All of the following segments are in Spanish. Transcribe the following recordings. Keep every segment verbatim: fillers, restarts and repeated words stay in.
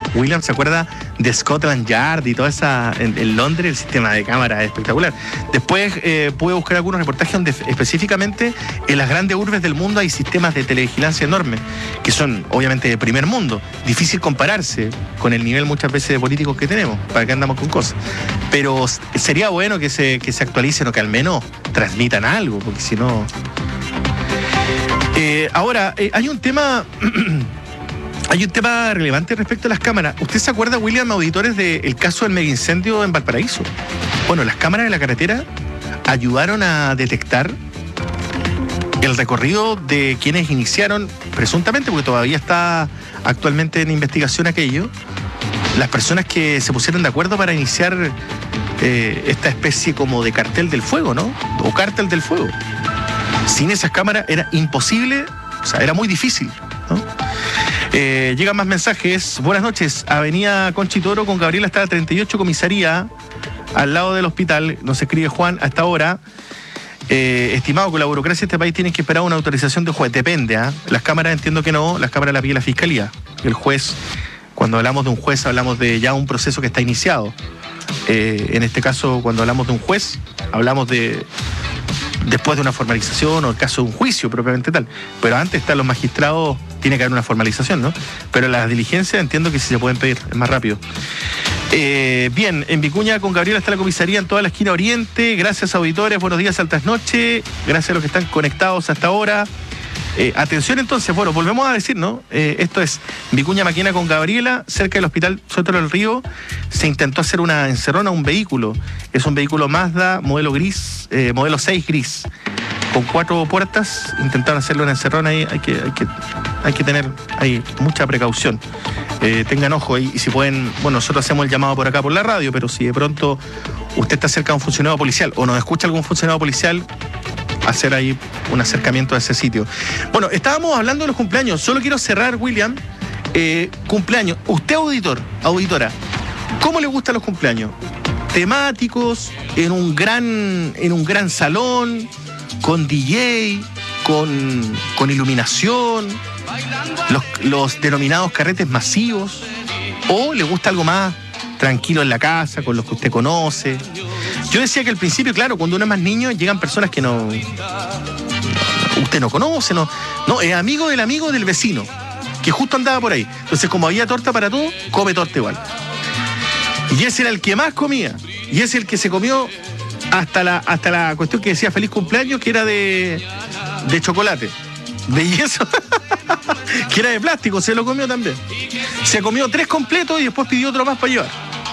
William se acuerda de Scotland Yard y toda esa, en, en Londres, el sistema de cámara es espectacular. Después eh, pude buscar algunos reportajes donde específicamente en las grandes urbes del mundo hay sistemas de televigilancia enormes, que son obviamente de primer mundo. Difícil compararse con el nivel muchas veces de políticos que tenemos, para que andamos con cosas. Pero sería bueno que se, que se actualicen o que al menos transmitan algo, porque si no... Eh, ahora, eh, hay un tema... Hay un tema relevante respecto a las cámaras. ¿Usted se acuerda, William, auditores, del caso del mega incendio en Valparaíso? Bueno, las cámaras de la carretera ayudaron a detectar el recorrido de quienes iniciaron, presuntamente, porque todavía está actualmente en investigación aquello, las personas que se pusieron de acuerdo para iniciar eh, esta especie como de cartel del fuego, ¿no? O cártel del fuego. Sin esas cámaras era imposible, o sea, era muy difícil, ¿no? Eh, llegan más mensajes. Buenas noches, Avenida Conchitoro con Gabriela está a treinta y ocho, comisaría, al lado del hospital. Nos escribe Juan a esta hora. Eh, estimado, con la burocracia de este país tienen que esperar una autorización de juez. Depende, ¿eh? Las cámaras entiendo que no, las cámaras las pide la fiscalía. El juez, cuando hablamos de un juez, hablamos de ya un proceso que está iniciado. Eh, en este caso, cuando hablamos de un juez, hablamos de después de una formalización o el caso de un juicio propiamente tal. Pero antes están los magistrados, tiene que haber una formalización, ¿no? Pero las diligencias entiendo que sí se pueden pedir, es más rápido. Eh, bien, en Vicuña con Gabriela está la comisaría en toda la esquina oriente. Gracias, auditores, buenos días, altas noches. Gracias a los que están conectados hasta ahora. Eh, atención entonces, bueno, volvemos a decir, ¿no? Eh, esto es Vicuña Maquena con Gabriela, cerca del hospital Sotero del Río. Se intentó hacer una encerrona a un vehículo. Es un vehículo Mazda, modelo gris, eh, modelo seis gris, con cuatro puertas. Intentaron hacerle una encerrona ahí. Hay que, hay que, hay que tener ahí mucha precaución. Eh, tengan ojo ahí, y si pueden, bueno, nosotros hacemos el llamado por acá por la radio, pero si de pronto usted está cerca de un funcionario policial o nos escucha algún funcionario policial, hacer ahí un acercamiento a ese sitio. Bueno, estábamos hablando de los cumpleaños. Solo quiero cerrar, William. Eh, cumpleaños. Usted, auditor, auditora, ¿cómo le gustan los cumpleaños? ¿Temáticos? ¿En un gran, en un gran salón? ¿Con D J? ¿Con, con iluminación? Los, los denominados carretes masivos. ¿O le gusta algo más tranquilo en la casa, con los que usted conoce? Yo decía que al principio, claro, cuando uno es más niño, llegan personas que no... usted no conoce, no, no, es amigo del amigo del vecino, que justo andaba por ahí. Entonces, como había torta para todo, come torta igual. Y ese era el que más comía. Y ese es el que se comió hasta la, hasta la cuestión que decía feliz cumpleaños, que era de, de chocolate. De yeso. Que era de plástico, se lo comió también. Se comió tres completos y después pidió otro más para llevar.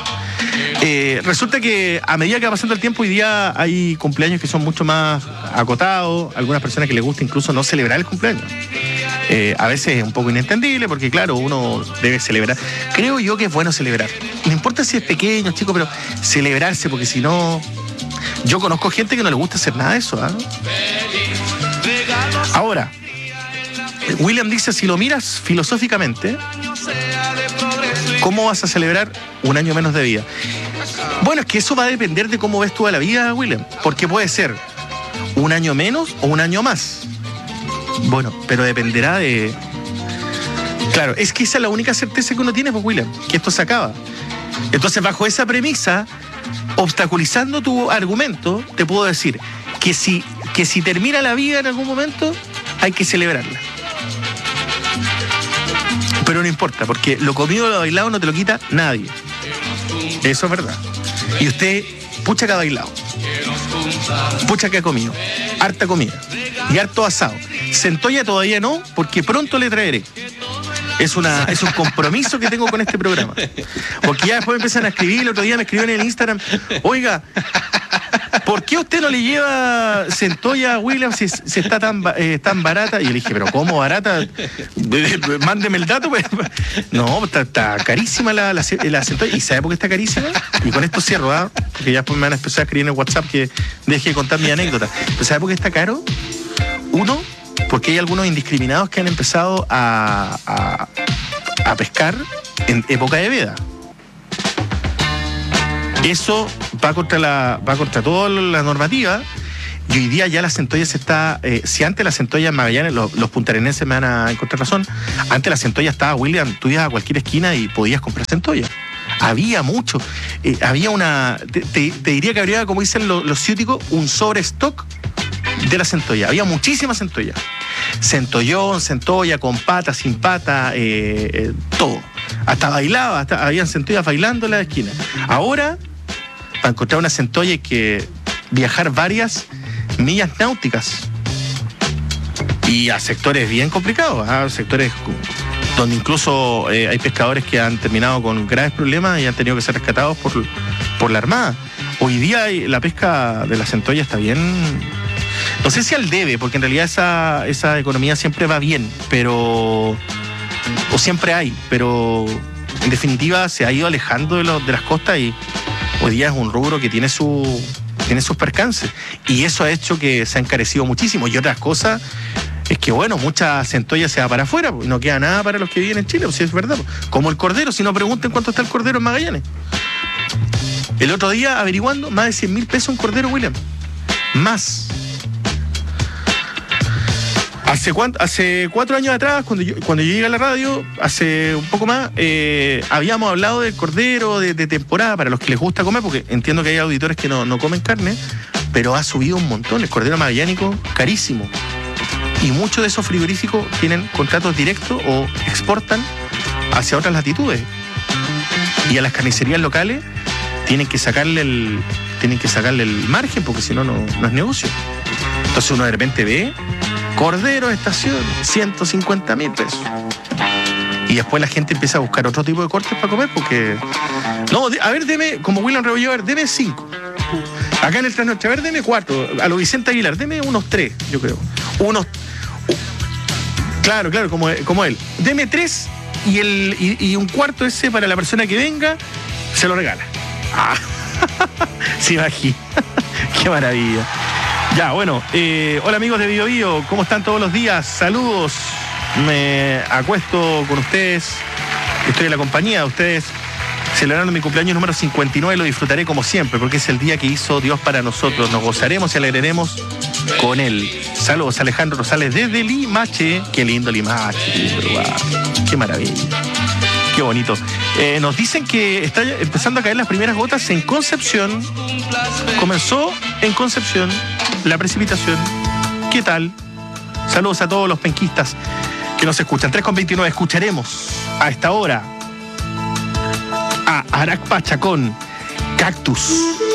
Eh, resulta que a medida que va pasando el tiempo, hoy día hay cumpleaños que son mucho más acotados. Algunas personas que les gusta incluso no celebrar el cumpleaños. Eh, a veces es un poco inentendible porque, claro, uno debe celebrar. Creo yo que es bueno celebrar. No importa si es pequeño, chico, pero celebrarse, porque si no... Yo conozco gente que no le gusta hacer nada de eso, ¿eh? Ahora, William dice, si lo miras filosóficamente, ¿cómo vas a celebrar un año menos de vida? Bueno, es que eso va a depender de cómo ves tú a la vida, William. Porque puede ser un año menos o un año más. Bueno, pero dependerá de... Claro, es que esa es la única certeza que uno tiene, pues, William, que esto se acaba. Entonces, bajo esa premisa, obstaculizando tu argumento, te puedo decir que si, que si termina la vida en algún momento, hay que celebrarla. Pero no importa, porque lo comido o lo bailado no te lo quita nadie. Eso es verdad. Y usted, pucha que ha bailado, pucha que ha comido, harta comida y harto asado. Centolla todavía no, porque pronto le traeré. Es, una, es un compromiso que tengo con este programa. Porque ya después me empiezan a escribir. El otro día me escribió en el Instagram: oiga, ¿por qué usted no le lleva centolla a William si, si está tan, eh, tan barata? Y yo le dije, ¿pero cómo barata? Mándeme el dato. No, está, está carísima la, la, la centolla. ¿Y sabe por qué está carísima? Y con esto cierro, ¿ah? ¿eh? Porque ya después me van a empezar a escribir en el WhatsApp que deje de contar mi anécdota. ¿Pero sabe por qué está caro? Uno, porque hay algunos indiscriminados que han empezado a, a, a pescar en época de veda. Eso va contra la va contra toda la normativa. Y hoy día ya la centolla se está... Eh, si antes la centolla en Magallanes, los, los puntarenenses me van a encontrar razón, antes la centolla estaba, William, tú ibas a cualquier esquina y podías comprar centolla. Había mucho. Eh, había una... Te, te, te diría que habría, como dicen los, los ciúticos, un sobrestock de la centolla. Había muchísima centolla. Centollón, centolla, con pata, sin pata, eh, eh, todo. Hasta bailaba, hasta habían centollas bailando en la esquina. Ahora, para encontrar una centolla hay que viajar varias millas náuticas y a sectores bien complicados, a sectores donde incluso eh, hay pescadores que han terminado con graves problemas y han tenido que ser rescatados por, por la Armada. Hoy día hay, la pesca de la centolla está bien, no sé si al debe, porque en realidad esa, esa economía siempre va bien, pero o siempre hay, pero en definitiva se ha ido alejando de, lo, de las costas y hoy día es un rubro que tiene su tiene sus percances y eso ha hecho que se ha encarecido muchísimo. Y otras cosas es que, bueno, mucha centolla se va para afuera y no queda nada para los que viven en Chile, pues, si es verdad. Como el cordero, si no pregunten cuánto está el cordero en Magallanes. El otro día, averiguando, más de cien mil pesos un cordero, William. Más. Hace, cuánto, hace cuatro años atrás, cuando yo, cuando yo llegué a la radio, hace un poco más, eh, habíamos hablado del cordero de, de temporada para los que les gusta comer, porque entiendo que hay auditores que no, no comen carne, pero ha subido un montón. El cordero magallánico, carísimo. Y muchos de esos frigoríficos tienen contratos directos o exportan hacia otras latitudes. Y a las carnicerías locales tienen que sacarle el, tienen que sacarle el margen, porque si no, no es negocio. Entonces uno de repente ve cordero estación, ciento cincuenta mil pesos. Y después la gente empieza a buscar otro tipo de cortes para comer, porque... No, a ver, deme, como William Rebollo, a ver, deme cinco. Acá en el Trasnoche, a ver, deme cuatro. A lo Vicente Aguilar, deme unos tres, yo creo. Unos... Claro, claro, como, como él. Deme tres y, el, y, y un cuarto ese para la persona que venga, se lo regala. Ah, se imagina. Qué maravilla. Ya, bueno, eh, hola amigos de Bio Bio, ¿cómo están todos los días? Saludos, me acuesto con ustedes, estoy en la compañía de ustedes, celebrando mi cumpleaños número cincuenta y nueve, lo disfrutaré como siempre, porque es el día que hizo Dios para nosotros, nos gozaremos y alegraremos con él. Saludos, Alejandro Rosales desde Limache, qué lindo Limache, wow, qué maravilla. Qué bonito. Eh, nos dicen que está empezando a caer las primeras gotas en Concepción. Comenzó en Concepción la precipitación. ¿Qué tal? Saludos a todos los penquistas que nos escuchan. tres con veintinueve. Escucharemos a esta hora a Arak Pachacón, Cactus.